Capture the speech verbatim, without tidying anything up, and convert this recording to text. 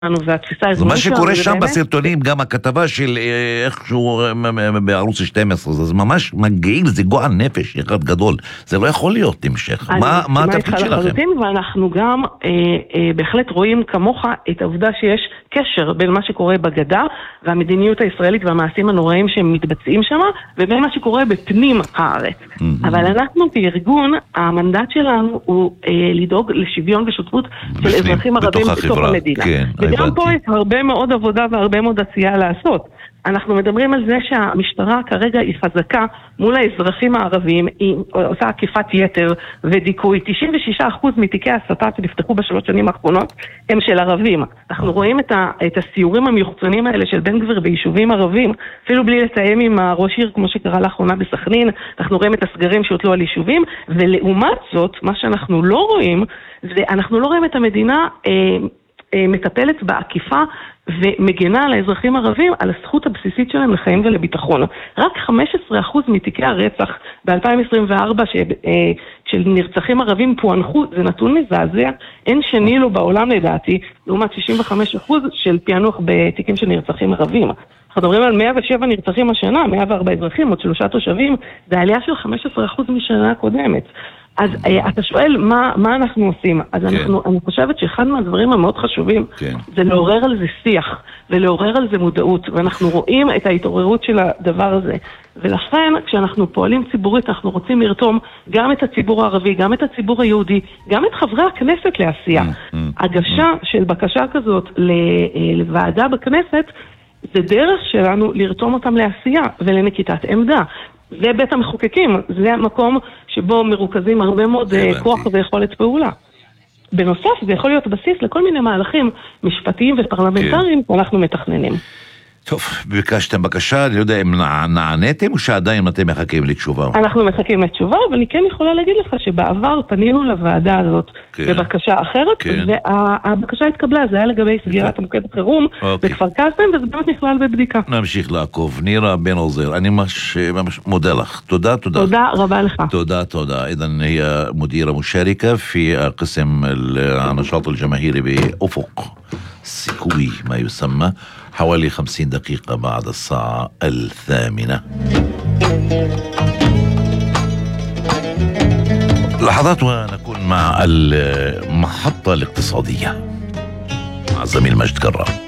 והתפיסה הארגונית. מה שקורה שם בסרטונים, גם הכתבה של איכשהו בערוץ שתים עשרה, זה ממש מגעיל, זה גועל נפש אחד גדול. זה לא יכול להיות המשך. מה התפקיד שלכם? ואנחנו גם בהחלט רואים כמוך את העובדה שיש קשר בין מה שקורה בגדה והמדיניות הישראלית והמעשים הנוראים שהם מתבצעים שם, ובין מה שקורה בפנים הארץ. אבל אנחנו כארגון, המנדט שלנו הוא לדאוג לשוויון ושותפות של אזרחים ערבים בתוך המדינה. וגם פה יש הרבה מאוד עבודה והרבה מאוד עשייה לעשות. אנחנו מדברים על זה שהמשטרה כרגע היא חזקה מול האזרחים הערבים, היא עושה עקיפת יתר ודיכוי. תשעים ושישה אחוז מתיקי ההסתה שנפתחו בשלוש שנים האחרונות הם של ערבים. אנחנו רואים את, ה, את הסיורים המיוחצנים האלה של בן גביר ביישובים ערבים, אפילו בלי לתאם עם הראש עיר כמו שקרה לאחרונה בסכנין. אנחנו רואים את הסגרים שהוטלו על יישובים, ולעומת זאת, מה שאנחנו לא רואים, זה אנחנו לא רואים את המדינה אה, מטפלת בעקיפה ומגנה על האזרחים הערבים על הזכות הבסיסית שלהם לחיים ולביטחון. רק חמישה עשר אחוז מתיקי הרצח ב-אלפיים עשרים וארבע של נרצחים ערבים פוענחו, זה נתון מזעזע, אין שני לו בעולם לדעתי, לעומת שישים וחמישה אחוז של פענוח בתיקים של נרצחים ערבים. אנחנו מדברים על מאה ושבע נרצחים השנה, מאה וארבע אזרחים, עוד שלושה תושבים, זה עלייה של חמישה עשר אחוז משנה הקודמת. אז אתה שואל מה, מה אנחנו עושים. אז כן. אנחנו, אני חושבת שאחד מהדברים המאוד חשובים כן. זה לעורר על זה שיח ולעורר על זה מודעות, ואנחנו רואים את ההתעוררות של הדבר הזה. ולכן כשאנחנו פועלים ציבורית אנחנו רוצים לרתום גם את הציבור הערבי, גם את הציבור היהודי, גם את חברי הכנסת לעשייה. הגשה של בקשה כזאת לוועדה בכנסת זה דרך שלנו לרתום אותם לעשייה ולנקיטת עמדה. זה בית המחוקקים, זה המקום שבו מרוכזים הרבה מאוד כוח ויכולת פעולה. בנוסף, זה יכול להיות בסיס לכל מיני מהלכים משפטיים ופרלמנטריים שאנחנו מתכננים. טוב, ביקשתם בקשה, אני יודע אם נעניתם או שעדיין אתם מחכים לתשובה? אנחנו מחכים לתשובה, אבל אני כן יכולה להגיד לך שבעבר פנינו לוועדה הזאת בבקשה אחרת, והבקשה התקבלה, זה היה לגבי סגירת המוקד החירום בכפר קאסם, וזה באמת נכלל בבדיקה. נמשיך לעקוב. נירה בן עוזר, אני ממש מודה לך. תודה, תודה. תודה רבה לך. תודה, תודה. إذن هي مديرة مشاركة في قسم النشاط الجماهيري بأفق سكوي ما يسمى حوالي خمسين دقيقة بعد الساعة الثامنة. لحظات ونكون مع المحطة الاقتصادية مع الزميل مجد كرام.